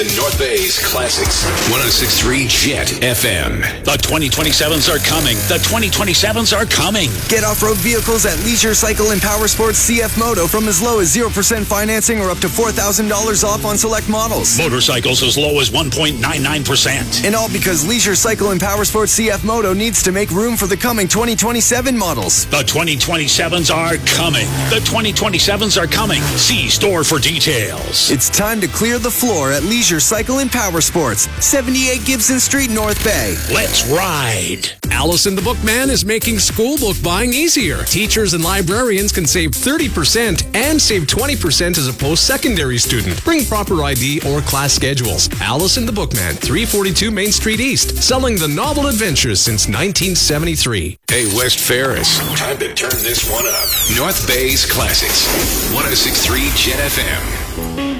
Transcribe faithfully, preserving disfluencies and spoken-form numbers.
North Bay's Classics. one oh six point three Jet F M. The twenty twenty-sevens are coming. The twenty twenty-sevens are coming. Get off-road vehicles at Leisure Cycle and Power Sports C F Moto from as low as zero percent financing or up to four thousand dollars off on select models. Motorcycles as low as one point nine nine percent. And all because Leisure Cycle and Power Sports C F Moto needs to make room for the coming twenty twenty-seven models. The twenty twenty-sevens are coming. The twenty twenty-sevens are coming. See store for details. It's time to clear the floor at Leisure Cycle and Power Sports, seventy-eight Gibson Street, North Bay. Let's ride. Allison the Bookman is making school book buying easier. Teachers and librarians can save thirty percent and save twenty percent as a post-secondary student. Bring proper I D or class schedules. Allison the Bookman, three forty-two Main Street East, selling the novel adventures since nineteen seventy-three. Hey, West Ferris, time to turn this one up. North Bay's Classics, one oh six point three Jet F M.